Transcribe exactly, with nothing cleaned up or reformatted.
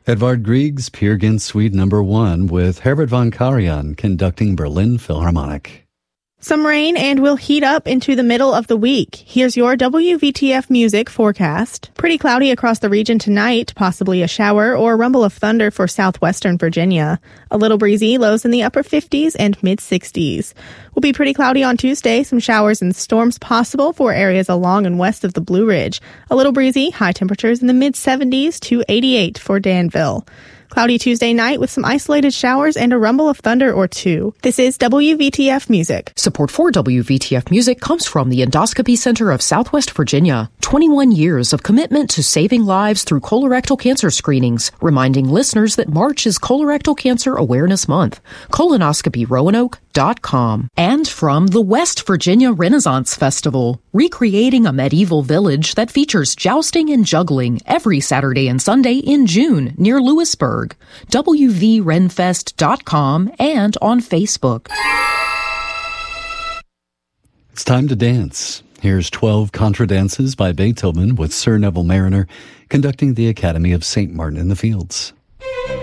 Edvard Grieg's Peer Gynt Suite Number One with Herbert von Karajan conducting Berlin Philharmonic. Some rain and will heat up into the middle of the week. Here's your W V T F music forecast. Pretty cloudy across the region tonight, possibly a shower or a rumble of thunder for southwestern Virginia. A little breezy, lows in the upper fifties and mid-sixties. Will be pretty cloudy on Tuesday, some showers and storms possible for areas along and west of the Blue Ridge. A little breezy, high temperatures in the mid-seventies to eighty-eight for Danville. Cloudy Tuesday night with some isolated showers and a rumble of thunder or two. This is W V T F Music. Support for W V T F Music comes from the Endoscopy Center of Southwest Virginia. twenty-one years of commitment to saving lives through colorectal cancer screenings, reminding listeners that March is Colorectal Cancer Awareness Month. colonoscopy roanoke dot com. And from the West Virginia Renaissance Festival, recreating a medieval village that features jousting and juggling every Saturday and Sunday in June near Lewisburg. W V renfest dot com and on Facebook. It's time to dance. Here's twelve Contra Dances by Beethoven with Sir Neville Mariner conducting the Academy of Saint Martin in the Fields.